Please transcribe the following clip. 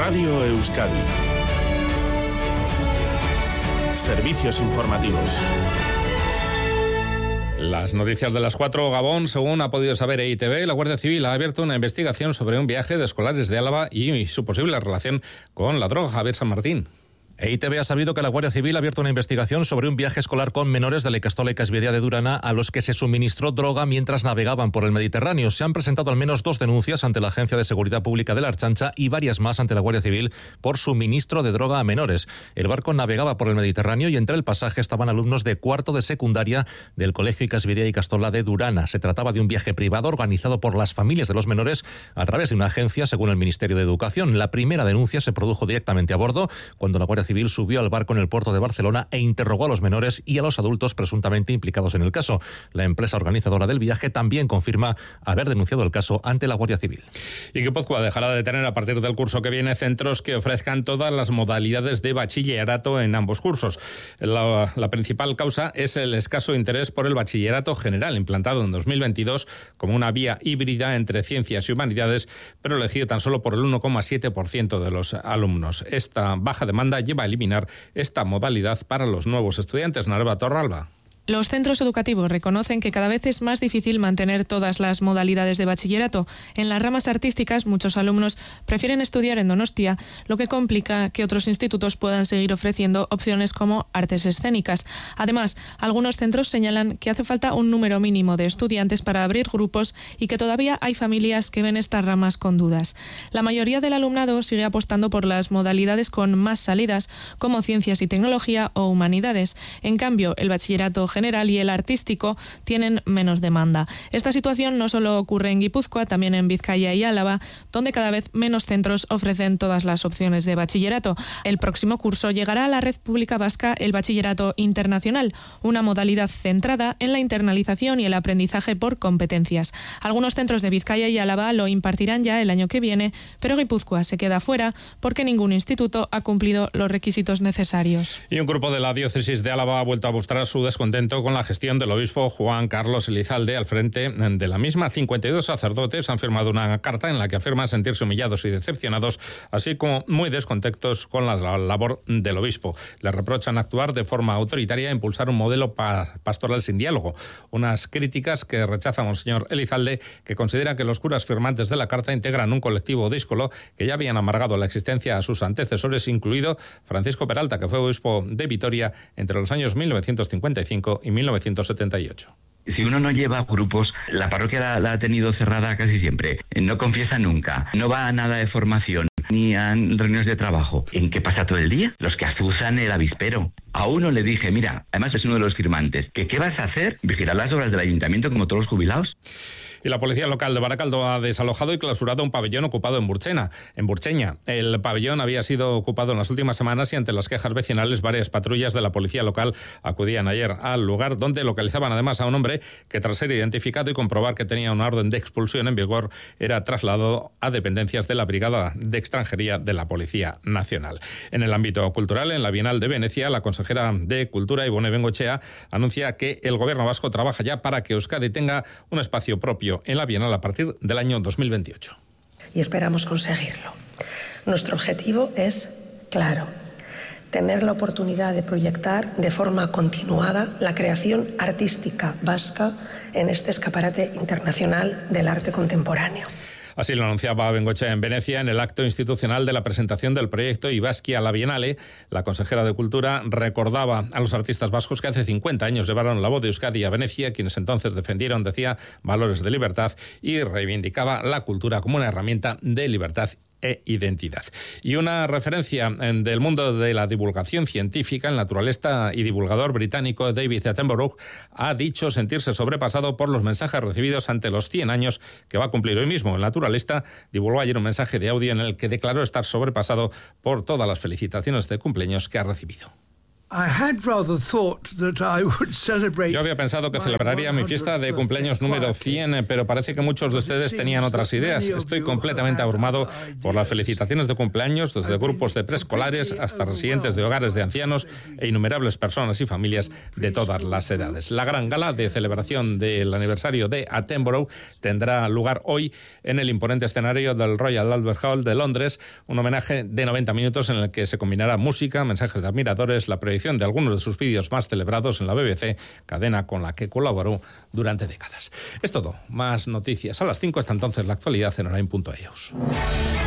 Radio Euskadi. Servicios informativos. Las noticias de las 4, Gabón. Según ha podido saber EITV, la Guardia Civil ha abierto una investigación sobre un viaje de escolares de Álava y su posible relación con la droga. Javier San Martín. EITV ha sabido que la Guardia Civil ha abierto una investigación sobre un viaje escolar con menores de la Ikastola Ikasbidea de Durana a los que se suministró droga mientras navegaban por el Mediterráneo. Se han presentado al menos 2 denuncias ante la Agencia de Seguridad Pública de la Ertzaintza y varias más ante la Guardia Civil por suministro de droga a menores. El barco navegaba por el Mediterráneo y entre el pasaje estaban alumnos de cuarto de secundaria del Colegio Ikasbidea Ikastola de Durana. Se trataba de un viaje privado organizado por las familias de los menores a través de una agencia, según el Ministerio de Educación. La primera denuncia se produjo directamente a bordo cuando la Guardia Civil subió al barco en el puerto de Barcelona e interrogó a los menores y a los adultos presuntamente implicados en el caso. La empresa organizadora del viaje también confirma haber denunciado el caso ante la Guardia Civil. Y Guipúzcoa dejará de tener a partir del curso que viene centros que ofrezcan todas las modalidades de bachillerato en ambos cursos. La principal causa es el escaso interés por el bachillerato general, implantado en 2022 como una vía híbrida entre ciencias y humanidades, pero elegido tan solo por el 1,7% de los alumnos. Esta baja demanda lleva a eliminar esta modalidad para los nuevos estudiantes. Narva Torralba. Los centros educativos reconocen que cada vez es más difícil mantener todas las modalidades de bachillerato. En las ramas artísticas, muchos alumnos prefieren estudiar en Donostia, lo que complica que otros institutos puedan seguir ofreciendo opciones como artes escénicas. Además, algunos centros señalan que hace falta un número mínimo de estudiantes para abrir grupos y que todavía hay familias que ven estas ramas con dudas. La mayoría del alumnado sigue apostando por las modalidades con más salidas, como ciencias y tecnología o humanidades. En cambio, el bachillerato general y el artístico tienen menos demanda. Esta situación no solo ocurre en Guipúzcoa, también en Vizcaya y Álava, donde cada vez menos centros ofrecen todas las opciones de bachillerato. El próximo curso llegará a la red pública vasca el bachillerato internacional, una modalidad centrada en la internalización y el aprendizaje por competencias. Algunos centros de Vizcaya y Álava lo impartirán ya el año que viene, pero Guipúzcoa se queda fuera porque ningún instituto ha cumplido los requisitos necesarios. Y un grupo de la diócesis de Álava ha vuelto a mostrar su descontento con la gestión del obispo Juan Carlos Elizalde al frente de la misma. 52 sacerdotes han firmado una carta en la que afirman sentirse humillados y decepcionados, así como muy descontentos con la labor del obispo. Le reprochan actuar de forma autoritaria e impulsar un modelo pastoral sin diálogo. Unas críticas que rechaza Monseñor Elizalde, que considera que los curas firmantes de la carta integran un colectivo díscolo que ya habían amargado la existencia a sus antecesores, incluido Francisco Peralta, que fue obispo de Vitoria entre los años 1955 y 1978. Si uno no lleva grupos, la parroquia la ha tenido cerrada casi siempre, no confiesa nunca, no va a nada de formación, ni a reuniones de trabajo. ¿En qué pasa todo el día? Los que azuzan el avispero. A uno le dije, mira, además es uno de los firmantes, que ¿qué vas a hacer? ¿Vigilar las obras del ayuntamiento como todos los jubilados? Y la policía local de Baracaldo ha desalojado y clausurado un pabellón ocupado en Burcheña. El pabellón había sido ocupado en las últimas semanas y ante las quejas vecinales varias patrullas de la policía local acudían ayer al lugar, donde localizaban además a un hombre que, tras ser identificado y comprobar que tenía una orden de expulsión en vigor, era trasladado a dependencias de la Brigada de Extranjería de la Policía Nacional. En el ámbito cultural, en la Bienal de Venecia, la consejera de Cultura, Ibone Bengoechea, anuncia que el gobierno vasco trabaja ya para que Euskadi tenga un espacio propio en la Bienal a partir del año 2028. Y esperamos conseguirlo. Nuestro objetivo es claro: tener la oportunidad de proyectar de forma continuada la creación artística vasca en este escaparate internacional del arte contemporáneo. Así lo anunciaba Bengoechea en Venecia en el acto institucional de la presentación del proyecto Ibaskia a la Bienale. La consejera de Cultura recordaba a los artistas vascos que hace 50 años llevaron la voz de Euskadi a Venecia, quienes entonces defendieron, decía, valores de libertad y reivindicaba la cultura como una herramienta de libertad e identidad. Y una referencia del mundo de la divulgación científica, el naturalista y divulgador británico David Attenborough ha dicho sentirse sobrepasado por los mensajes recibidos ante los 100 años que va a cumplir hoy mismo. El naturalista divulgó ayer un mensaje de audio en el que declaró estar sobrepasado por todas las felicitaciones de cumpleaños que ha recibido. Yo había pensado que celebraría mi fiesta de cumpleaños número 100, pero parece que muchos de ustedes tenían otras ideas. Estoy completamente abrumado por las felicitaciones de cumpleaños, desde grupos de preescolares hasta residentes de hogares de ancianos e innumerables personas y familias de todas las edades. La gran gala de celebración del aniversario de Attenborough tendrá lugar hoy en el imponente escenario del Royal Albert Hall de Londres, un homenaje de 90 minutos en el que se combinará música, mensajes de admiradores, la proyección de algunos de sus vídeos más celebrados en la BBC, cadena con la que colaboró durante décadas. Es todo. Más noticias a las 5. Hasta entonces, la actualidad en Orain.eus.